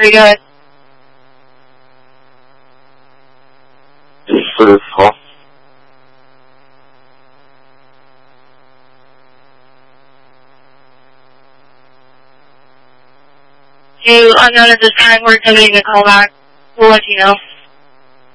Pretty good. For this call. To unknown at this time, we're giving a call back. We'll let you know.